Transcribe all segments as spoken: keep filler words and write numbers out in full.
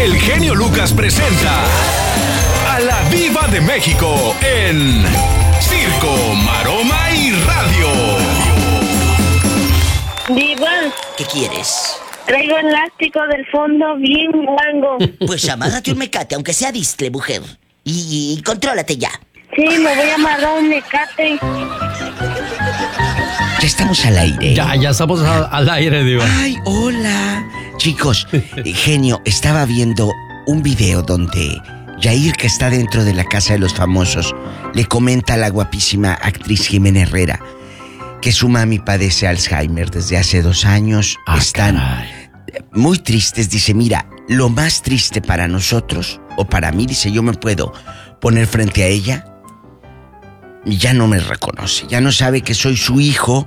el genio Lucas presenta a la Diva de México en Circo, Maroma y Radio. Diva, ¿Qué quieres? traigo elástico del fondo bien guango. Pues amárrate un mecate, aunque sea distle, mujer. Y, y contrólate ya. Sí, me voy a amarrar un mecate. Ya estamos al aire. Ya, ya estamos a, al aire, Diva. Ay, hola. Chicos, genio, estaba viendo un video donde Yair, que está dentro de la casa de los famosos, le comenta a la guapísima actriz Jimena Herrera que su mami padece Alzheimer desde hace dos años. Ah, Están caray. muy tristes. Dice, mira, lo más triste para nosotros, o para mí, dice, yo me puedo poner frente a ella y ya no me reconoce, ya no sabe que soy su hijo.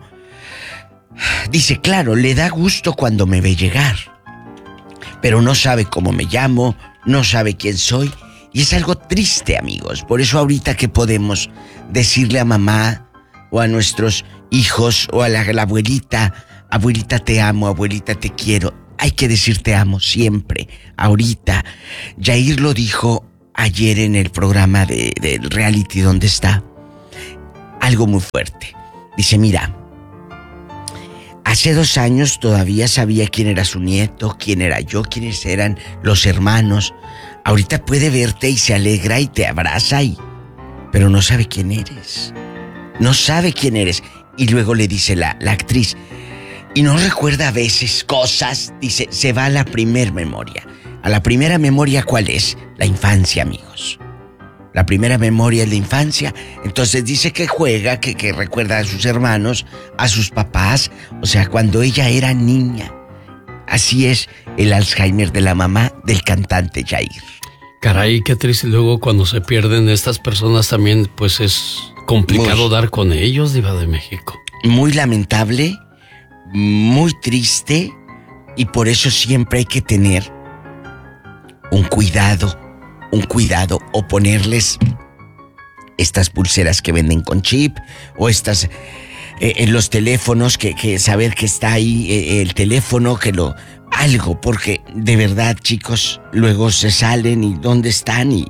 Dice, claro, le da gusto cuando me ve llegar, pero no sabe cómo me llamo, no sabe quién soy. Y es algo triste, amigos. Por eso ahorita que podemos decirle a mamá o a nuestros hijos o a la, a la abuelita, abuelita te amo, abuelita te quiero, hay que decir te amo siempre, ahorita. Yair lo dijo ayer en el programa de, del reality donde está. Algo muy fuerte. Dice, mira, hace dos años todavía sabía quién era su nieto, quién era yo, quiénes eran los hermanos. Ahorita puede verte y se alegra y te abraza, y, pero no sabe quién eres. No sabe quién eres. Y luego le dice la, la actriz, y no recuerda a veces cosas. Dice, se va a la primer memoria. ¿A la primera memoria cuál es? La infancia, amigos. La primera memoria es la infancia. Entonces dice que juega, que, que recuerda a sus hermanos, a sus papás. O sea, cuando ella era niña. Así es el Alzheimer de la mamá del cantante Yair. Caray, qué triste. Luego cuando se pierden estas personas también, pues es complicado Muy, dar con ellos, Diva de México. Muy lamentable, muy triste, y por eso siempre hay que tener un cuidado, un cuidado, o ponerles estas pulseras que venden con chip, o estas, eh, en los teléfonos, que, que saber que está ahí eh, el teléfono, que lo... algo, porque de verdad, chicos, luego se salen y dónde están, y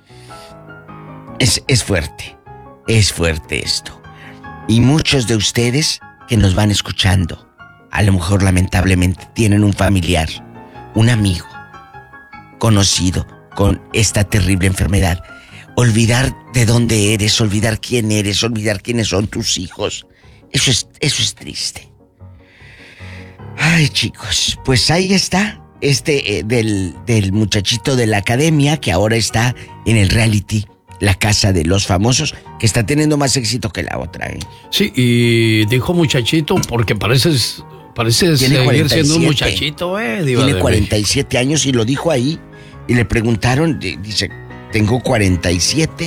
es, es fuerte, es fuerte esto. Y muchos de ustedes que nos van escuchando, a lo mejor lamentablemente tienen un familiar, un amigo, conocido con esta terrible enfermedad. Olvidar de dónde eres, olvidar quién eres, olvidar quiénes son tus hijos, eso es, eso es triste. Ay, chicos, pues ahí está este eh, del, del muchachito de la academia, que ahora está en el reality La Casa de los Famosos, que está teniendo más éxito que la otra, ¿eh? Sí, y dijo muchachito porque pareces, pareces seguir cuarenta y siendo un siete. muchachito, eh, Diva Tiene de cuarenta y México. siete años y lo dijo ahí. Y le preguntaron, dice, tengo cuarenta y siete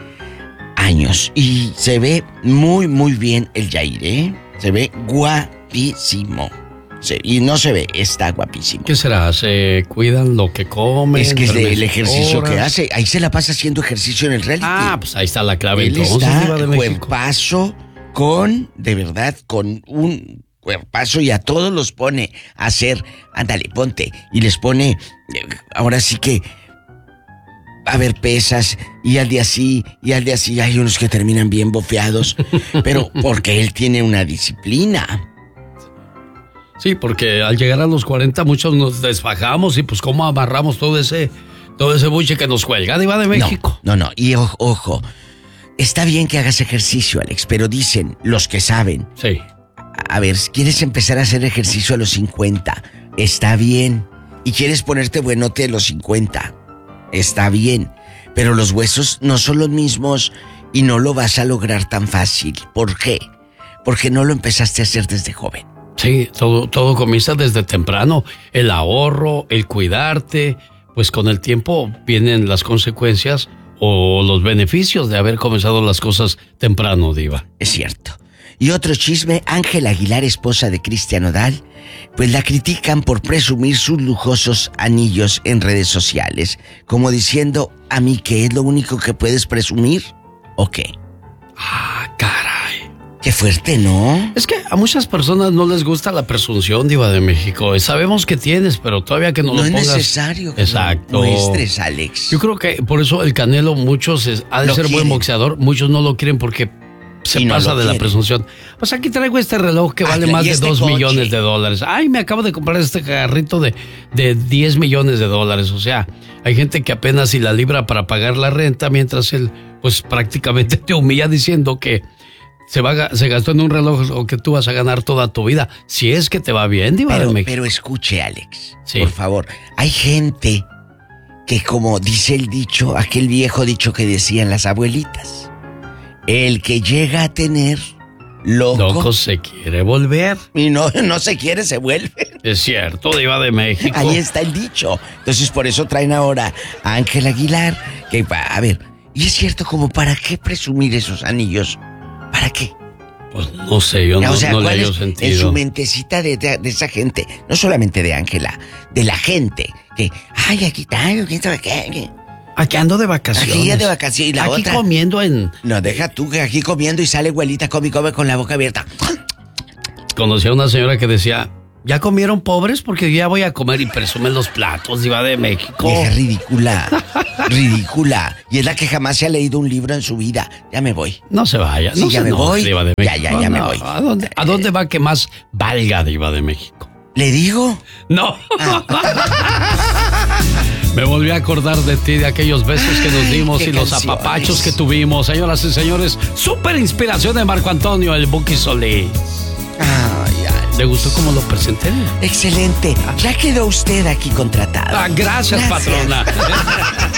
años. Y se ve muy, muy bien el Yair, ¿eh? Se ve guapísimo. Sí, y no se ve, está guapísimo. ¿Qué será? ¿Se cuidan lo que comen? Es que es duermen del sus ejercicio horas? que hace. Ahí se la pasa haciendo ejercicio en el reality. Ah, pues ahí está la clave. Él Entonces, está Diva de México. cuerpazo, con, de verdad, con un cuerpazo, y a todos los pone a hacer, ándale, ponte, y les pone, eh, ahora sí que, a ver, pesas, y al día sí, y al día sí, hay unos que terminan bien bofeados, pero porque él tiene una disciplina. Sí, porque al llegar a los cuarenta muchos nos desfajamos y pues cómo amarramos todo ese, todo ese buche que nos cuelga, Diva de México. No, no, no, y ojo, ojo, está bien que hagas ejercicio, Alex, pero dicen los que saben, Sí. a ver, ¿quieres empezar a hacer ejercicio a los cincuenta? Está bien. ¿Y quieres ponerte buenote a los cincuenta? Está bien. Pero los huesos no son los mismos y no lo vas a lograr tan fácil. ¿Por qué? Porque no lo empezaste a hacer desde joven. Sí, todo, todo comienza desde temprano. El ahorro, el cuidarte, pues con el tiempo vienen las consecuencias o los beneficios de haber comenzado las cosas temprano, Diva. Es cierto. Y otro chisme, Ángela Aguilar, esposa de Cristian Nodal, pues la critican por presumir sus lujosos anillos en redes sociales, como diciendo, ¿a mí qué es lo único que puedes presumir? ¿O qué? Ah, caray. Qué fuerte, ¿no? Es que a muchas personas no les gusta la presunción, Diva de México. Sabemos que tienes, pero todavía que no, no lo pongas. No es necesario que Exacto. muestres, Alex. Yo creo que por eso el Canelo, muchos, es, ha de lo ser quieren. buen boxeador, muchos no lo quieren porque se y pasa no de quieren. la presunción. Pues aquí traigo este reloj que Ah, vale y más de este dos coche. millones de dólares. Ay, me acabo de comprar este carrito de, de diez millones de dólares. O sea, hay gente que apenas si la libra para pagar la renta, mientras él, pues prácticamente te humilla diciendo que se, va, a- se gastó en un reloj o que tú vas a ganar toda tu vida. Si es que te va bien, Diva de Pero, México. pero escuche, Alex, Sí. por favor. Hay gente que, como dice el dicho, aquel viejo dicho que decían las abuelitas, el que llega a tener loco, Loco se quiere volver. y no, no se quiere, se vuelve. Es cierto, Diva de México. Ahí está el dicho. Entonces por eso traen ahora a Ángel Aguilar, que va, a ver, y es cierto, como para qué presumir esos anillos, ¿para qué? Pues no sé, yo no, o sea, no le ¿cuál hallo es sentido. en su mentecita de, de, de esa gente? No solamente de Ángela, de la gente, que, ay, aquí está, ¿quién sabe qué? qué? Aquí ando de vacaciones. Aquí ya de vacaciones. Y la Aquí otra, comiendo en... no, deja tú que aquí comiendo y sale abuelita, come y come con la boca abierta. Conocí a una señora que decía, ¿ya comieron pobres? Porque ya voy a comer y presumen los platos, Diva de México. Vieja ridícula, ridícula. Y es la que jamás se ha leído un libro en su vida. Ya me voy. No se vaya, Sí, no ya se me enoje, voy. Diva de Ya, México. ya, ya me No, voy. ¿A dónde, ¿A dónde va que más valga, Diva de México? ¿Le digo? No. Me volví a acordar de ti, de aquellos besos que nos Ay, dimos qué y los canciones. apapachos que tuvimos. Señoras y señores, súper inspiración de Marco Antonio, el Buki Solís. Ay, ay. ¿Le gustó cómo lo presenté? Excelente. Ya quedó usted aquí contratado. Ah, gracias, patrona.